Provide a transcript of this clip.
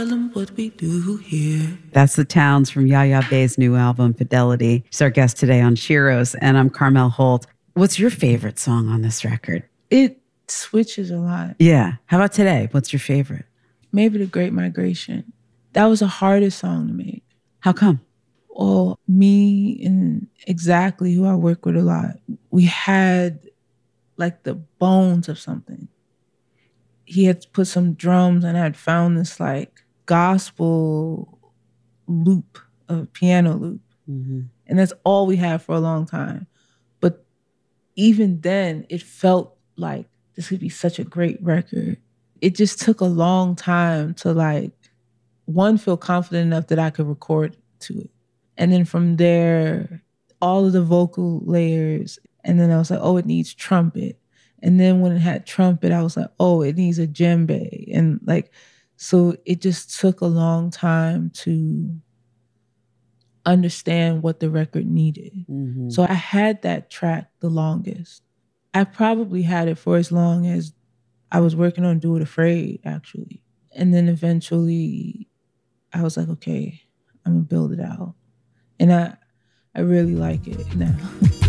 What we do here. That's the Towns from Yaya Bay's new album, Fidelity. She's our guest today on Shiros, and I'm Carmel Holt. What's your favorite song on this record? It switches a lot. Yeah. How about today? What's your favorite? Maybe The Great Migration. That was the hardest song to make. How come? Well, me and exactly who I work with a lot, we had like the bones of something. He had put some drums and I had found this like gospel loop, a piano loop. Mm-hmm. And that's all we had for a long time. But even then, it felt like this could be such a great record. It just took a long time to like, one, feel confident enough that I could record to it. And then from there, all of the vocal layers. And then I was like, oh, it needs trumpet. And then when it had trumpet, I was like, oh, it needs a djembe. And like, so it just took a long time to understand what the record needed. Mm-hmm. So I had that track the longest. I probably had it for as long as I was working on Do It Afraid, actually. And then eventually I was like, okay, I'm gonna build it out. And I really like it now.